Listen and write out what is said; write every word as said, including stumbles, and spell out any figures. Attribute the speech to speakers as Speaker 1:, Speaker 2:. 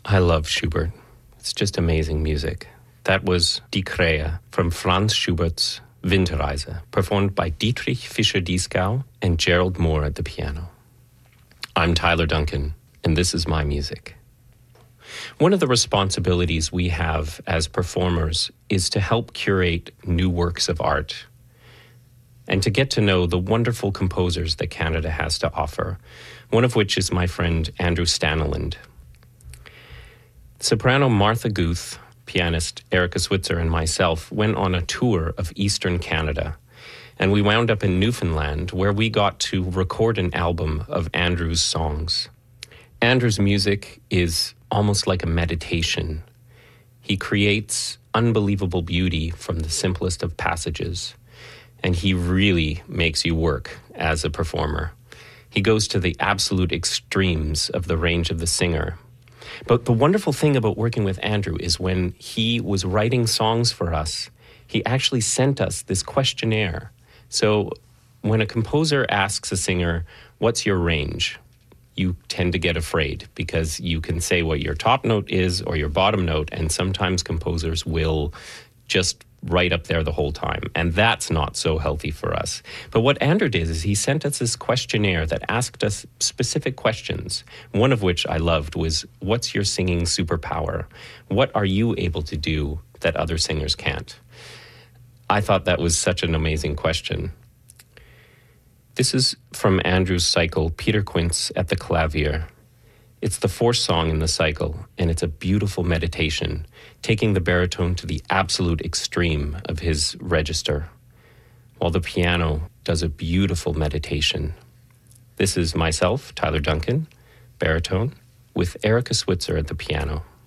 Speaker 1: I love Schubert. It's just amazing music. That was Die Krähe from Franz Schubert's Winterreise, performed by Dietrich Fischer-Dieskau and Gerald Moore at the piano. I'm Tyler Duncan, and this is my music. One of the responsibilities we have as performers is to help curate new works of art and to get to know the wonderful composers that Canada has to offer, one of which is my friend Andrew Staniland. Soprano Martha Guth, pianist Erica Switzer, and myself went on a tour of Eastern Canada, and we wound up in Newfoundland, where we got to record an album of Andrew's songs. Andrew's music is almost like a meditation. He creates unbelievable beauty from the simplest of passages, and he really makes you work as a performer. He goes to the absolute extremes of the range of the singer. But the wonderful thing about working with Andrew is when he was writing songs for us, he actually sent us this questionnaire. So when a composer asks a singer, "What's your range?" you tend to get afraid because you can say what your top note is or your bottom note, and sometimes composers will just right up there the whole time. And that's not so healthy for us. But what Andrew did is he sent us this questionnaire that asked us specific questions, one of which I loved was, what's your singing superpower? What are you able to do that other singers can't? I thought that was such an amazing question. This is from Andrew's cycle, Peter Quince at the Clavier. It's the fourth song in the cycle, and it's a beautiful meditation, taking the baritone to the absolute extreme of his register, while the piano does a beautiful meditation. This is myself, Tyler Duncan, baritone, with Erica Switzer at the piano.